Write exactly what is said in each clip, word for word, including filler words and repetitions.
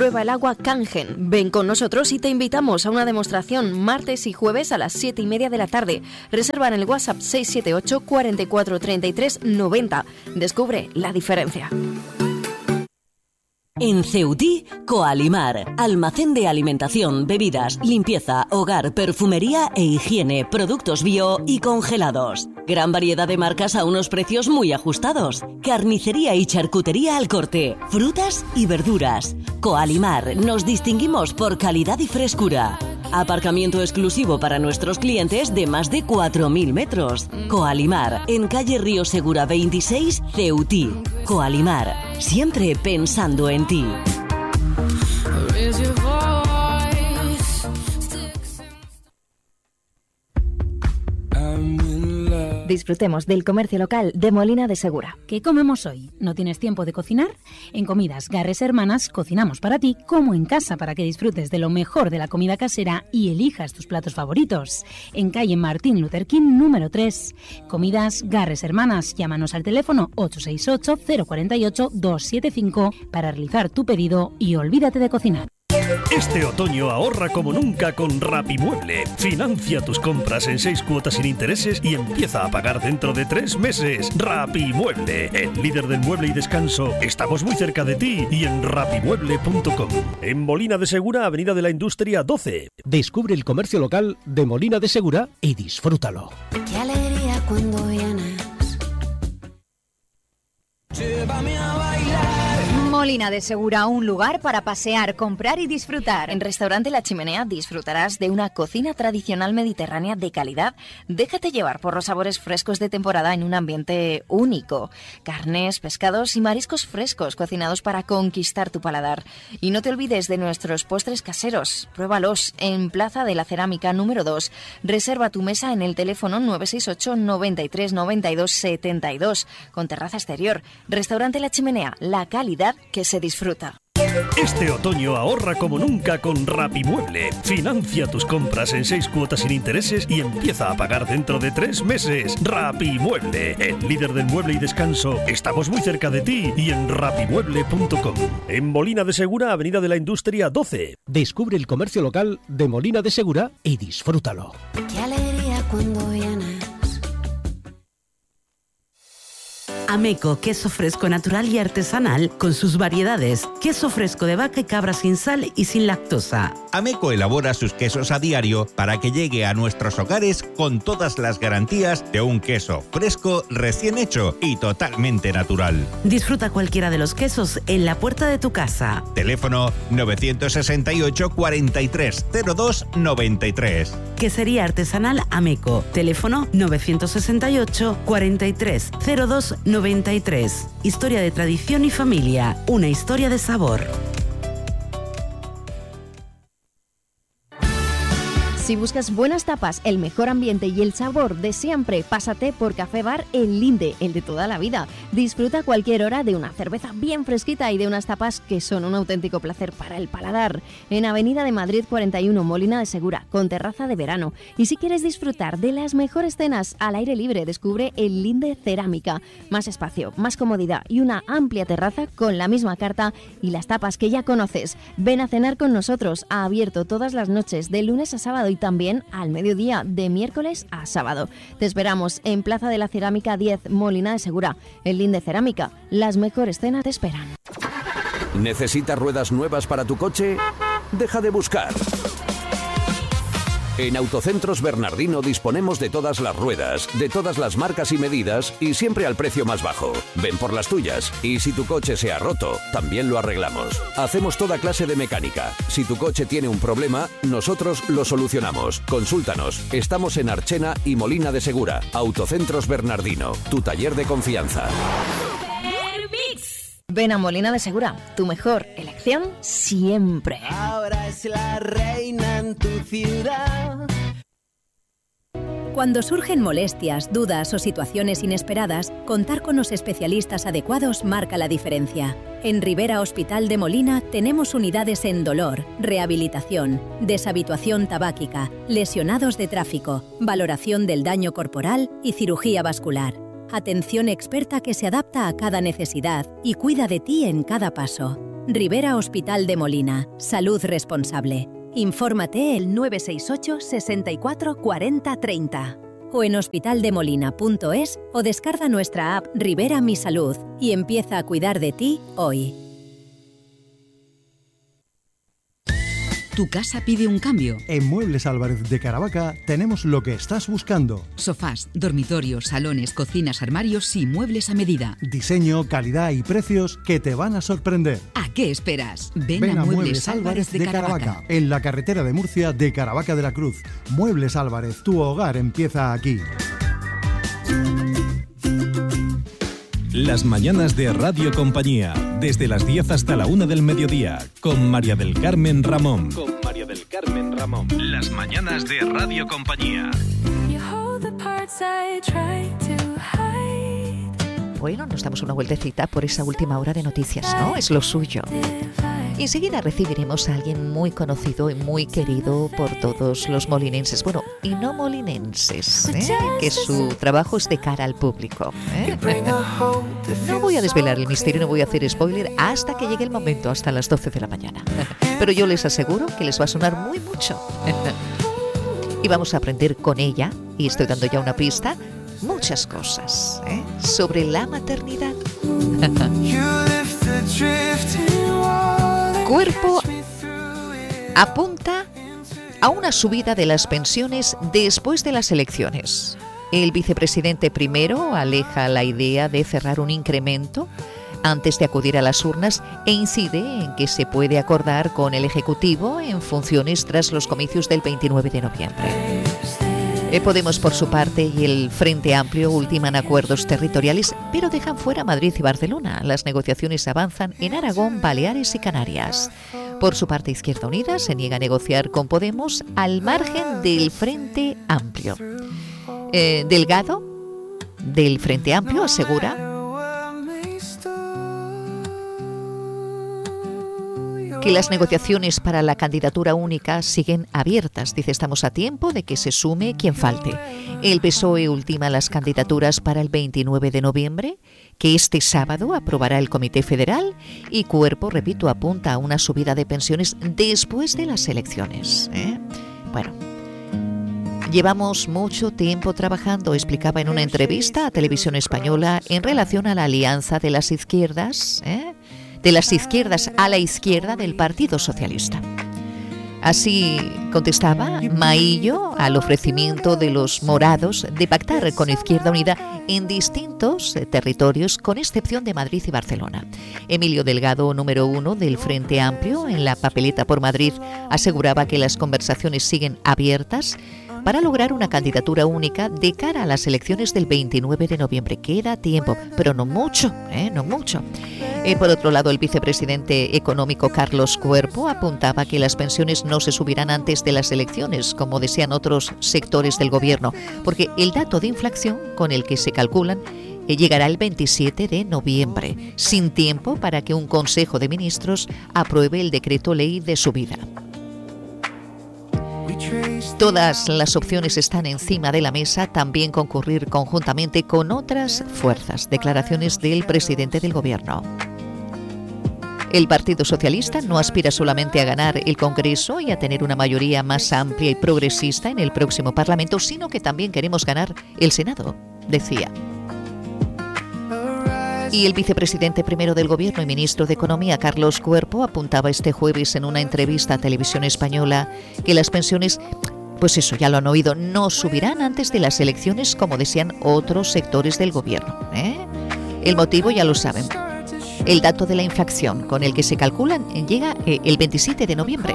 Prueba el agua Kangen. Ven con nosotros y te invitamos a una demostración martes y jueves a las siete y media de la tarde. Reserva en el WhatsApp seis siete ocho, cuarenta y cuatro, treinta y tres, noventa. Descubre la diferencia. En Ceutí, Coalimar, almacén de alimentación, bebidas, limpieza, hogar, perfumería e higiene, productos bio y congelados. Gran variedad de marcas a unos precios muy ajustados. Carnicería y charcutería al corte, frutas y verduras. Coalimar, nos distinguimos por calidad y frescura. Aparcamiento exclusivo para nuestros clientes de más de cuatro mil metros. Coalimar, en calle Río Segura veintiséis, Ceutí. Coalimar, siempre pensando en ti. Disfrutemos del comercio local de Molina de Segura. ¿Qué comemos hoy? ¿No tienes tiempo de cocinar? En Comidas Garres Hermanas cocinamos para ti como en casa para que disfrutes de lo mejor de la comida casera y elijas tus platos favoritos. En calle Martín Luther King número tres. Comidas Garres Hermanas. Llámanos al teléfono ocho seis ocho, cero cuatro ocho, dos siete cinco para realizar tu pedido y olvídate de cocinar. Este otoño ahorra como nunca con Rapimueble. Financia tus compras en seis cuotas sin intereses y empieza a pagar dentro de tres meses. Rapimueble, el líder del mueble y descanso. Estamos muy cerca de ti y en rapimueble punto com. En Molina de Segura, Avenida de la Industria doce. Descubre el comercio local de Molina de Segura y disfrútalo. Qué alegría cuando vienes. Llévame a bailar. Molina de Segura, un lugar para pasear, comprar y disfrutar. En Restaurante La Chimenea disfrutarás de una cocina tradicional mediterránea de calidad. Déjate llevar por los sabores frescos de temporada en un ambiente único. Carnes, pescados y mariscos frescos cocinados para conquistar tu paladar. Y no te olvides de nuestros postres caseros. Pruébalos en Plaza de la Cerámica número dos. Reserva tu mesa en el teléfono nueve seis ocho, noventa y tres, noventa y dos, setenta y dos con terraza exterior. Restaurante La Chimenea, la calidad que se disfruta. Este otoño ahorra como nunca con Rapimueble. Financia tus compras en seis cuotas sin intereses y empieza a pagar dentro de tres meses. Rapimueble, el líder del mueble y descanso. Estamos muy cerca de ti y en rapimueble punto com. En Molina de Segura, Avenida de la Industria doce. Descubre el comercio local de Molina de Segura y disfrútalo. Qué alegría cuando vienes. Ameco, queso fresco natural y artesanal con sus variedades. Queso fresco de vaca y cabra sin sal y sin lactosa. Ameco elabora sus quesos a diario para que llegue a nuestros hogares con todas las garantías de un queso fresco, recién hecho y totalmente natural. Disfruta cualquiera de los quesos en la puerta de tu casa. Teléfono nueve seis ocho, cuarenta y tres, cero dos, noventa y tres. Quesería artesanal Ameco. Teléfono nueve seis ocho, cuarenta y tres, cero dos, noventa y tres. Historia de tradición y familia. Una historia de sabor. Si buscas buenas tapas, el mejor ambiente y el sabor de siempre, pásate por Café Bar El Linde, el de toda la vida. Disfruta a cualquier hora de una cerveza bien fresquita y de unas tapas que son un auténtico placer para el paladar. En Avenida de Madrid cuarenta y uno, Molina de Segura, con terraza de verano. Y si quieres disfrutar de las mejores cenas al aire libre, descubre El Linde Cerámica. Más espacio, más comodidad y una amplia terraza con la misma carta y las tapas que ya conoces. Ven a cenar con nosotros, ha abierto todas las noches de lunes a sábado y también al mediodía de miércoles a sábado. Te esperamos en Plaza de la Cerámica diez, Molina de Segura. El Linde Cerámica, las mejores cenas te esperan. ¿Necesitas ruedas nuevas para tu coche? Deja de buscar. En Autocentros Bernardino disponemos de todas las ruedas, de todas las marcas y medidas y siempre al precio más bajo. Ven por las tuyas y si tu coche se ha roto, también lo arreglamos. Hacemos toda clase de mecánica. Si tu coche tiene un problema, nosotros lo solucionamos. Consúltanos. Estamos en Archena y Molina de Segura. Autocentros Bernardino, tu taller de confianza. Ven a Molina de Segura, tu mejor elección siempre. Ahora es la reina en tu ciudad. Cuando surgen molestias, dudas o situaciones inesperadas, contar con los especialistas adecuados marca la diferencia. En Rivera Hospital de Molina tenemos unidades en dolor, rehabilitación, deshabituación tabáquica, lesionados de tráfico, valoración del daño corporal y cirugía vascular. Atención experta que se adapta a cada necesidad y cuida de ti en cada paso. Ribera Hospital de Molina. Salud responsable. Infórmate el nueve seis ocho, sesenta y cuatro, cuarenta, treinta o en hospitaldemolina punto es o descarga nuestra app Ribera Mi Salud y empieza a cuidar de ti hoy. ¿Tu casa pide un cambio? En Muebles Álvarez de Caravaca tenemos lo que estás buscando. Sofás, dormitorios, salones, cocinas, armarios y muebles a medida. Diseño, calidad y precios que te van a sorprender. ¿A qué esperas? Ven, Ven a, a Muebles, Muebles Álvarez de, de Caravaca, Caravaca, en la carretera de Murcia de Caravaca de la Cruz. Muebles Álvarez, tu hogar empieza aquí. Las mañanas de Radio Compañía, desde las diez hasta la una del mediodía, con María del Carmen Ramón. Con María del Carmen Ramón. Las mañanas de Radio Compañía. Bueno, nos damos una vueltecita por esa última hora de noticias, ¿no? Es lo suyo. Y enseguida recibiremos a alguien muy conocido y muy querido por todos los molinenses, bueno, y no molinenses, ¿eh? Que su trabajo es de cara al público, ¿eh? No voy a desvelar el misterio, no voy a hacer spoiler hasta que llegue el momento, hasta las doce de la mañana. Pero yo les aseguro que les va a sonar muy mucho. Y vamos a aprender con ella, y estoy dando ya una pista, muchas cosas, ¿eh? Sobre la maternidad. Cuerpo apunta a una subida de las pensiones después de las elecciones. El vicepresidente primero aleja la idea de cerrar un incremento antes de acudir a las urnas e incide en que se puede acordar con el Ejecutivo en funciones tras los comicios del veintinueve de noviembre. Podemos, por su parte, y el Frente Amplio ultiman acuerdos territoriales, pero dejan fuera Madrid y Barcelona. Las negociaciones avanzan en Aragón, Baleares y Canarias. Por su parte, Izquierda Unida se niega a negociar con Podemos al margen del Frente Amplio. Eh, Delgado, del Frente Amplio, asegura que las negociaciones para la candidatura única siguen abiertas. Dice, estamos a tiempo de que se sume quien falte. El P S O E ultima las candidaturas para el veintinueve de noviembre, que este sábado aprobará el Comité Federal, y Cuerpo, repito, apunta a una subida de pensiones después de las elecciones, ¿eh? Bueno, llevamos mucho tiempo trabajando, explicaba en una entrevista a Televisión Española, en relación a la alianza de las izquierdas, ¿eh? de las izquierdas a la izquierda del Partido Socialista. Así contestaba Maillo al ofrecimiento de los morados de pactar con Izquierda Unida en distintos territorios, con excepción de Madrid y Barcelona. Emilio Delgado, número uno del Frente Amplio, en la papeleta por Madrid, aseguraba que las conversaciones siguen abiertas para lograr una candidatura única de cara a las elecciones del veintinueve de noviembre. Queda tiempo, pero no mucho, ¿eh? no mucho. Eh, por otro lado, el vicepresidente económico Carlos Cuerpo apuntaba que las pensiones no se subirán antes de las elecciones, como desean otros sectores del gobierno, porque el dato de inflación con el que se calculan eh, llegará el veintisiete de noviembre, sin tiempo para que un Consejo de Ministros apruebe el decreto ley de subida. Todas las opciones están encima de la mesa, también concurrir conjuntamente con otras fuerzas. Declaraciones del presidente del Gobierno. El Partido Socialista no aspira solamente a ganar el Congreso y a tener una mayoría más amplia y progresista en el próximo Parlamento, sino que también queremos ganar el Senado, decía. Y el vicepresidente primero del Gobierno y ministro de Economía, Carlos Cuerpo, apuntaba este jueves en una entrevista a Televisión Española que las pensiones, pues eso, ya lo han oído, no subirán antes de las elecciones como desean otros sectores del Gobierno, ¿eh? El motivo ya lo saben. El dato de la inflación con el que se calculan llega eh, el veintisiete de noviembre.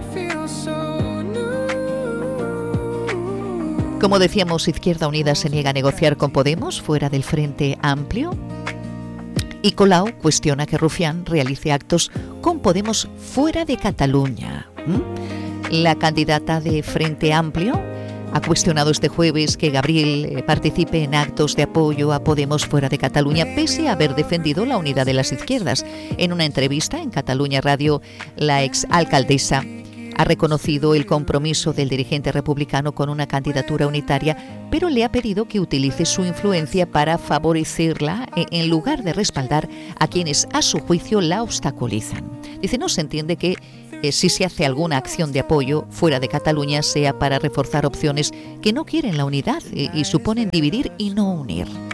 Como decíamos, Izquierda Unida se niega a negociar con Podemos fuera del Frente Amplio. Y Colau cuestiona que Rufián realice actos con Podemos fuera de Cataluña. ¿Mm? La candidata de Frente Amplio ha cuestionado este jueves que Gabriel participe en actos de apoyo a Podemos fuera de Cataluña, pese a haber defendido la unidad de las izquierdas. En una entrevista en Cataluña Radio, la exalcaldesa Ha reconocido el compromiso del dirigente republicano con una candidatura unitaria, pero le ha pedido que utilice su influencia para favorecerla en lugar de respaldar a quienes a su juicio la obstaculizan. Dice, no se entiende que eh, si se hace alguna acción de apoyo fuera de Cataluña sea para reforzar opciones que no quieren la unidad y, y suponen dividir y no unir.